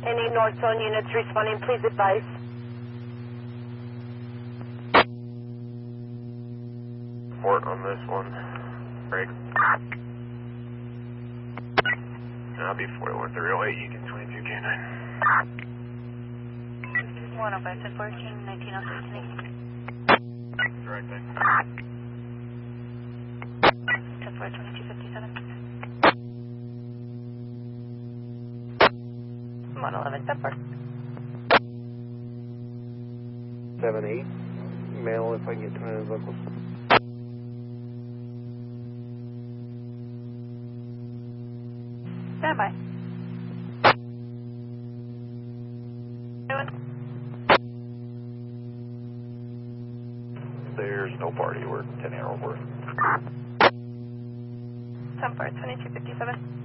Any north zone units responding, please advise. Report on this one. Break. I'll be 41308, you can 22 K9. 105, 1014, 1903, Direct thing. 10-4, 2257. 111, 10-4. 7-8. Mail if I can get 200 locals. Stand by. There's no party, we're 10 arrow worth. 10-4, 2257.